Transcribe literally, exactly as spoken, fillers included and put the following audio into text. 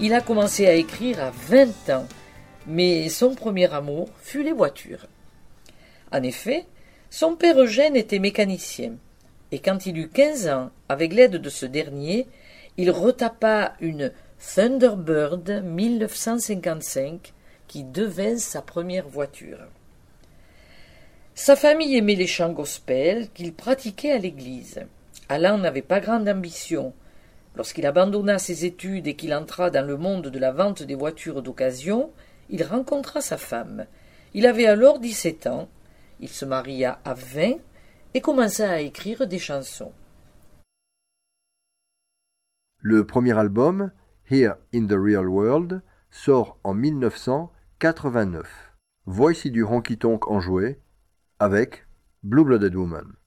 Il a commencé à écrire à vingt ans, mais son premier amour fut les voitures. En effet, son père Eugène était mécanicien, et quand il eut quinze ans, avec l'aide de ce dernier, il retapa une Thunderbird mille neuf cent cinquante-cinq qui devint sa première voiture. Sa famille aimait les chants gospel qu'il pratiquait à l'église. Alain n'avait pas grande ambition. Lorsqu'il abandonna ses études et qu'il entra dans le monde de la vente des voitures d'occasion, il rencontra sa femme. Il avait alors dix-sept ans. Il se maria à vingt et commença à écrire des chansons. Le premier album, Here in the Real World, sort en mille neuf cent quatre-vingt-neuf. Voici du honky-tonk enjoué avec Blue Blooded Woman.